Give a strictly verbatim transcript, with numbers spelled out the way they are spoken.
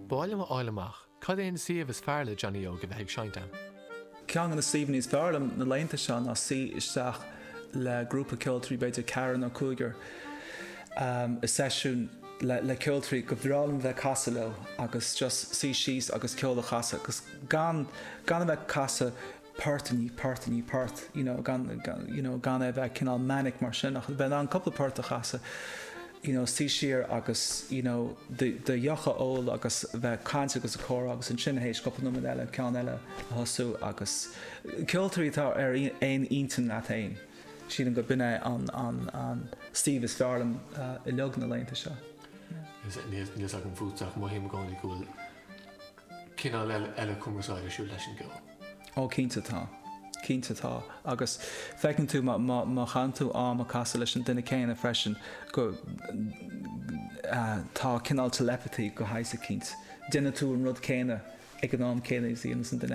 Báilm áileach, cad éon siomh is fearla Johnny ó go bheith ag seinte. Ceangan na Stephen is fearlam na leanta seán a sí isteach le grúpa Kiltrí beidir Karen ó Cúiger um, is sesiún le, le Kiltrí go bhrálam bheith casa le agus just sí síos agus ceol a casa agus gan, gan a bheith casa partaní, partaní, part, you know, gan, gan, you know, gan a bheith cinál manic mar sin ach bheith an couple part a casa you know, sí siar agus, you know, de, de jocha ól agus bheith cainte agus a cór agus an sin hééis gopa numad eile, cean eile a hosú agus Kiltrí tá ar ein intan na tain. Siad an go binne an, an, an Steve is fearlam uh, i leog na leanta seo. Níos ag an fúteach má him gáinnig gúil cinál eile cumarsáide siú leis an go. Ó cínta tá. Cínta tá. Agus fecinn tú má chan tú am a casa leis an duine céine freisin go uh, tá cinál telepathy go haise cínt. Duine tú an rud céine ag an am céine is íon san duine